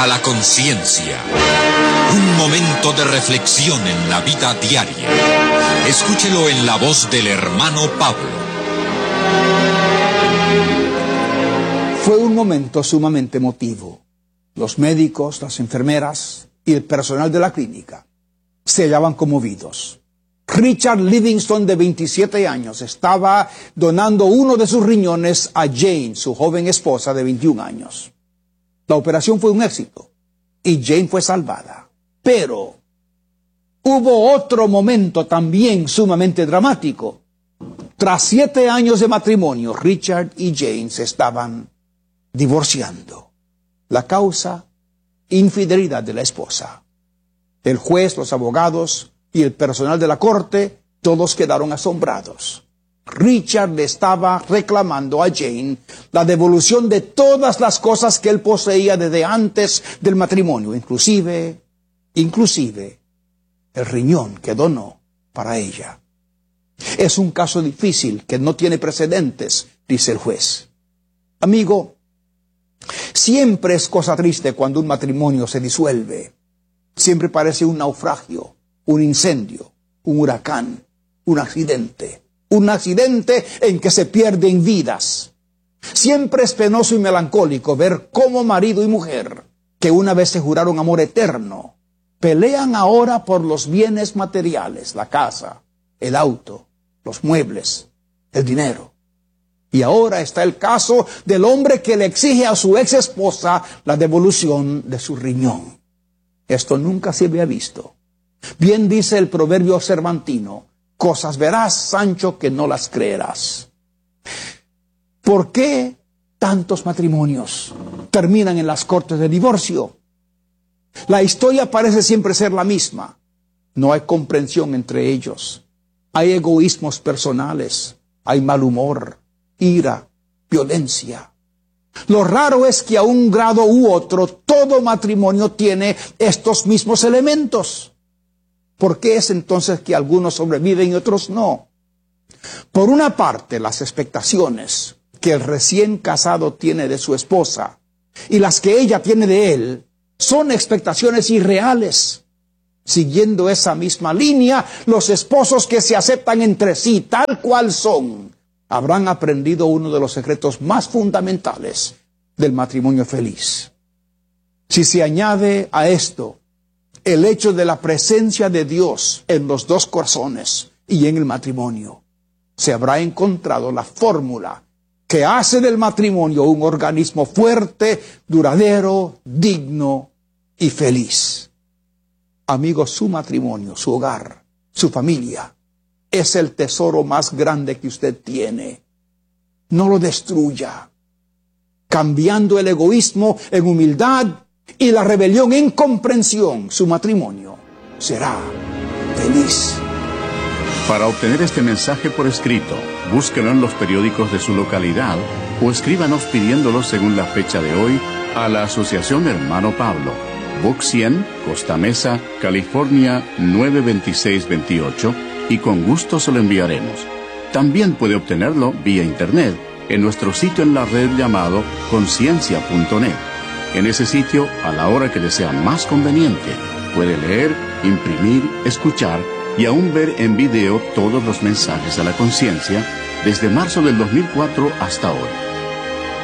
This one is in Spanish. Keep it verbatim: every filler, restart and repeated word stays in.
A la conciencia. Un momento de reflexión en la vida diaria. Escúchelo en la voz del hermano Pablo. Fue un momento sumamente emotivo. Los médicos, las enfermeras y el personal de la clínica se hallaban conmovidos. Richard Livingston, de veintisiete años, estaba donando uno de sus riñones a Jane, su joven esposa de veintiún años. La operación fue un éxito y Jane fue salvada. Pero hubo otro momento también sumamente dramático. Tras siete años de matrimonio, Richard y Jane se estaban divorciando. La causa, infidelidad de la esposa. El juez, los abogados y el personal de la corte, todos quedaron asombrados. Richard le estaba reclamando a Jane la devolución de todas las cosas que él poseía desde antes del matrimonio, inclusive, inclusive, el riñón que donó para ella. Es un caso difícil que no tiene precedentes, dice el juez. Amigo, siempre es cosa triste cuando un matrimonio se disuelve. Siempre parece un naufragio, un incendio, un huracán, un accidente. Un accidente en que se pierden vidas. Siempre es penoso y melancólico ver cómo marido y mujer, que una vez se juraron amor eterno, pelean ahora por los bienes materiales, la casa, el auto, los muebles, el dinero. Y ahora está el caso del hombre que le exige a su ex esposa la devolución de su riñón. Esto nunca se había visto. Bien dice el proverbio cervantino: cosas verás, Sancho, que no las creerás. ¿Por qué tantos matrimonios terminan en las cortes de divorcio? La historia parece siempre ser la misma. No hay comprensión entre ellos. Hay egoísmos personales, hay mal humor, ira, violencia. Lo raro es que a un grado u otro todo matrimonio tiene estos mismos elementos. ¿Por qué es entonces que algunos sobreviven y otros no? Por una parte, las expectaciones que el recién casado tiene de su esposa y las que ella tiene de él son expectaciones irreales. Siguiendo esa misma línea, los esposos que se aceptan entre sí tal cual son habrán aprendido uno de los secretos más fundamentales del matrimonio feliz. Si se añade a esto el hecho de la presencia de Dios en los dos corazones y en el matrimonio, se habrá encontrado la fórmula que hace del matrimonio un organismo fuerte, duradero, digno y feliz. Amigos, su matrimonio, su hogar, su familia, es el tesoro más grande que usted tiene. No lo destruya. Cambiando el egoísmo en humildad y la rebelión en comprensión, su matrimonio será feliz. Para obtener este mensaje por escrito, búsquelo en los periódicos de su localidad o escríbanos pidiéndolo según la fecha de hoy a la Asociación Hermano Pablo, Box cien, Costa Mesa, California nueve veintiséis veintiocho, y con gusto se lo enviaremos. También puede obtenerlo vía internet en nuestro sitio en la red llamado conciencia punto net. En ese sitio, a la hora que le sea más conveniente, puede leer, imprimir, escuchar y aún ver en video todos los mensajes a la conciencia desde marzo del dos mil cuatro hasta hoy.